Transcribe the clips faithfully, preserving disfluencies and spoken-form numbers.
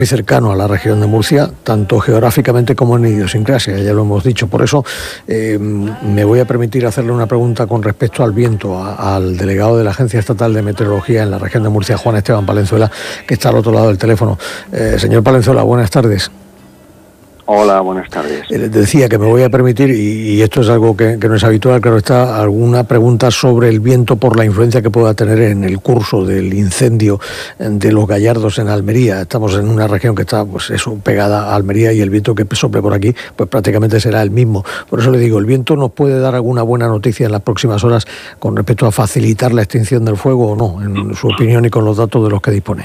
muy cercano a la región de Murcia, tanto geográficamente como en idiosincrasia, ya lo hemos dicho. Por eso eh, me voy a permitir hacerle una pregunta con respecto al viento a, al delegado de la Agencia Estatal de Meteorología en la región de Murcia, Juan Esteban Palenzuela, que está al otro lado del teléfono. Eh, señor Palenzuela, buenas tardes. Hola, buenas tardes. Eh, decía que me voy a permitir, y, y esto es algo que, que no es habitual, claro está, alguna pregunta sobre el viento por la influencia que pueda tener en el curso del incendio de los Gallardos en Almería. Estamos en una región que está, pues eso, pegada a Almería, y el viento que sople por aquí, pues prácticamente será el mismo. Por eso le digo, ¿el viento nos puede dar alguna buena noticia en las próximas horas con respecto a facilitar la extinción del fuego o no, en su opinión y con los datos de los que dispone?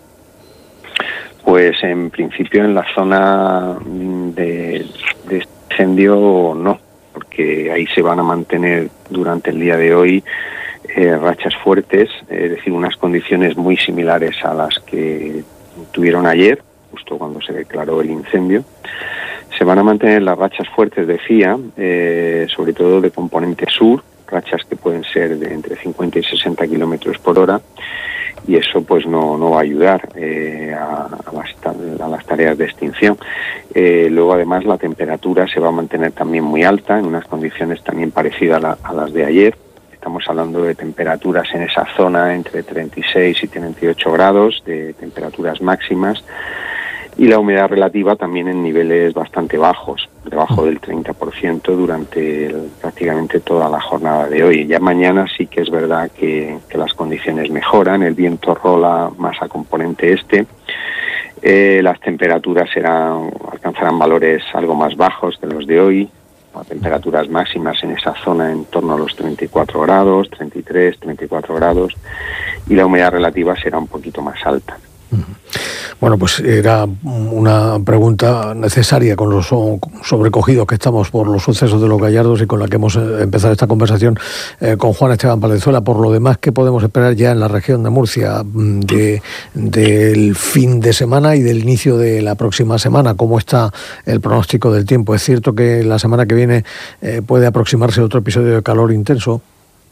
Pues en principio en la zona de, de incendio no, porque ahí se van a mantener durante el día de hoy eh, rachas fuertes, es decir, unas condiciones muy similares a las que tuvieron ayer, justo cuando se declaró el incendio. Se van a mantener las rachas fuertes, decía, eh, sobre todo de componente sur, rachas que pueden ser de entre cincuenta y sesenta kilómetros por hora, y eso pues no, no va a ayudar eh, a, a, las, a las tareas de extinción. Eh, luego además la temperatura se va a mantener también muy alta, en unas condiciones también parecidas a, la, a las de ayer. Estamos hablando de temperaturas en esa zona entre treinta y seis y treinta y ocho grados, de temperaturas máximas, y la humedad relativa también en niveles bastante bajos, debajo del treinta por ciento durante el, prácticamente toda la jornada de hoy. Ya mañana sí que es verdad que, que las condiciones mejoran, el viento rola más a componente este, eh, las temperaturas serán, alcanzarán valores algo más bajos que los de hoy, a temperaturas máximas en esa zona en torno a los treinta y cuatro grados, treinta y tres, treinta y cuatro grados, y la humedad relativa será un poquito más alta. Bueno, pues era una pregunta necesaria con los sobrecogidos que estamos por los sucesos de los Gallardos y con la que hemos empezado esta conversación eh, con Juan Esteban Palenzuela. Por lo demás, ¿qué podemos esperar ya en la región de Murcia de, del fin de semana y del inicio de la próxima semana? ¿Cómo está el pronóstico del tiempo? ¿Es cierto que la semana que viene eh, puede aproximarse otro episodio de calor intenso?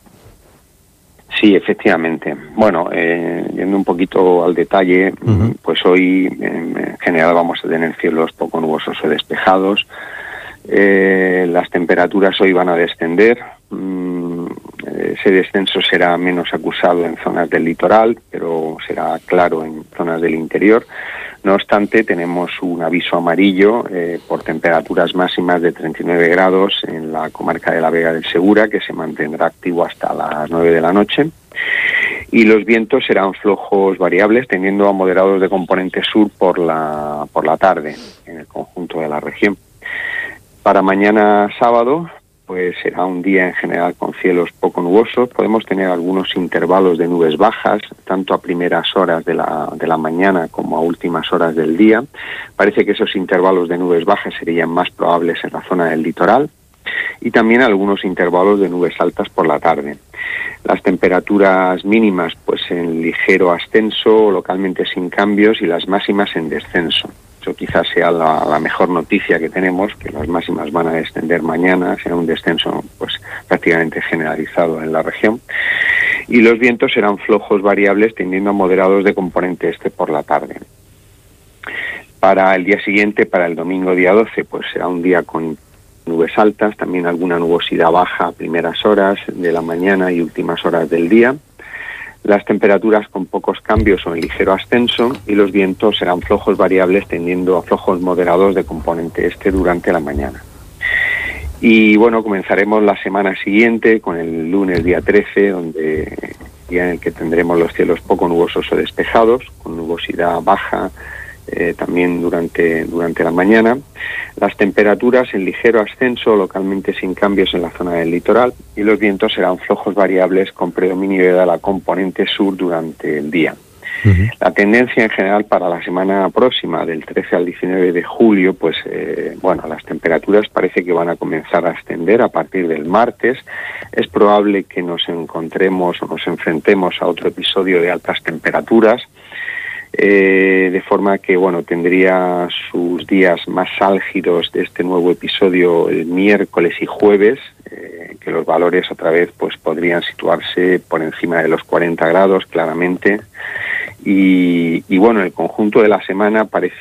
Sí, efectivamente. Bueno, eh, yendo un poquito al detalle, uh-huh. pues hoy en general vamos a tener cielos poco nubosos o despejados. Eh, las temperaturas hoy van a descender. Mm, ese descenso será menos acusado en zonas del litoral, pero será claro en zonas del interior. No obstante, tenemos un aviso amarillo eh, por temperaturas máximas de treinta y nueve grados en la comarca de la Vega del Segura, que se mantendrá activo hasta las nueve de la noche. Y los vientos serán flojos variables, tendiendo a moderados de componente sur por la, por la tarde en el conjunto de la región. Para mañana sábado, pues será un día en general con cielos poco nubosos. Podemos tener algunos intervalos de nubes bajas, tanto a primeras horas de la, de la mañana como a últimas horas del día. Parece que esos intervalos de nubes bajas serían más probables en la zona del litoral, y también algunos intervalos de nubes altas por la tarde. Las temperaturas mínimas pues en ligero ascenso, localmente sin cambios, y las máximas en descenso. Eso quizás sea la, la mejor noticia que tenemos, que las máximas van a descender mañana, será un descenso pues prácticamente generalizado en la región. Y los vientos serán flojos variables, tendiendo a moderados de componente este por la tarde. Para el día siguiente, para el domingo día doce, pues será un día con nubes altas, también alguna nubosidad baja a primeras horas de la mañana y últimas horas del día. Las temperaturas con pocos cambios o en ligero ascenso, y los vientos serán flojos variables, tendiendo a flojos moderados de componente este durante la mañana. Y bueno, comenzaremos la semana siguiente con el lunes día trece, donde día en el que tendremos los cielos poco nubosos o despejados, con nubosidad baja eh, también durante, durante la mañana. Las temperaturas en ligero ascenso, localmente sin cambios en la zona del litoral, y los vientos serán flojos variables con predominio de la componente sur durante el día. Uh-huh. La tendencia en general para la semana próxima, del trece al diecinueve de julio, pues eh, bueno, las temperaturas parece que van a comenzar a ascender a partir del martes. Es probable que nos encontremos o nos enfrentemos a otro episodio de altas temperaturas, Eh, de forma que bueno, tendría sus días más álgidos de este nuevo episodio el miércoles y jueves, eh, que los valores otra vez pues podrían situarse por encima de los cuarenta grados claramente, Y, y bueno, el conjunto de la semana parece